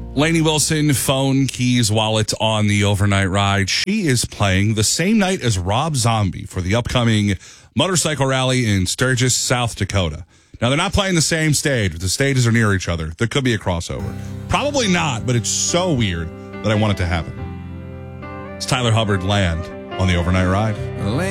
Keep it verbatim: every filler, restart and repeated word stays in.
Lainey Wilson, phone, keys, wallet on the overnight ride. She is playing the same night as Rob Zombie for the upcoming motorcycle rally in Sturgis, South Dakota. Now, they're not playing the same stage, but the stages are near each other. There could be a crossover. Probably not, but it's so weird that I want it to happen. It's Tyler Hubbard, Land on the overnight ride.